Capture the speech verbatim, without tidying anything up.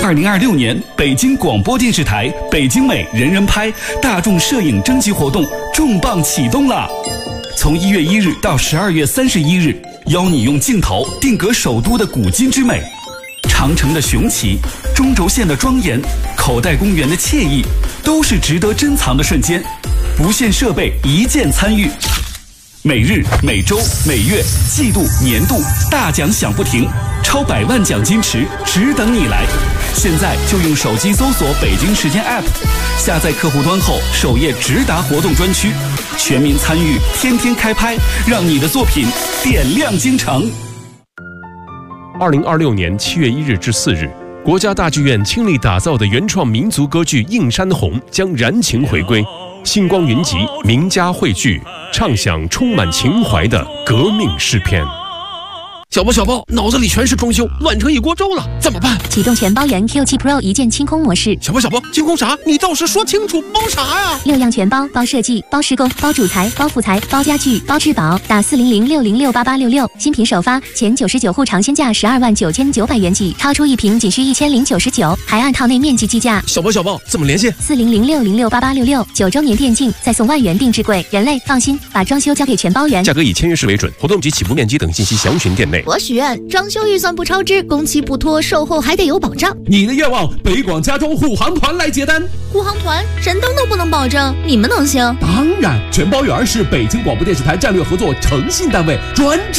二零二六年北京广播电视台北京美人人拍大众摄影征集活动重磅启动了，从一月一日到十二月三十一日，邀你用镜头定格首都的古今之美，长城的雄奇，中轴线的庄严，口袋公园的惬意，都是值得珍藏的瞬间。不限设备，一键参与。每日、每周、每月、季度、年度大奖响不停，超百万奖金池只等你来！现在就用手机搜索北京时间 App， 下载客户端后，首页直达活动专区，全民参与，天天开拍，让你的作品点亮京城。 二零二六年七月一日至四日，国家大剧院倾力打造的原创民族歌剧《映山红》将燃情回归，星光云集，名家汇聚，唱响充满情怀的革命诗篇。小包小包，脑子里全是装修，乱成一锅粥了，怎么办？ 启动全包圆 Q 七 Pro 一键清空模式。 小包小包，清空啥？你倒是说清楚，包啥呀？ 六样全包，包设计，包施工，包主材，包副材，包家具，包质保。打四零零六零六八八六六，新品首发，前九十九户尝鲜价十二万九千九百元起，超出一瓶仅需一千零九十九，还按套内面积计价。 小包小包，怎么联系？ 四零零六零六八八六六，九周年电竞，再送万元定制柜。人类放心，把装修交给全包圆。 价格以签约式为准，活动及起步面积等信息详询店内。 我许愿。装修预算不超支，工期不拖，售后还得有保障。 你的愿望，北广家装护航团来接单。 护航团神灯都不能保证，你们能行？ 当然，全包圆是北京广播电视台战略合作诚信单位，专职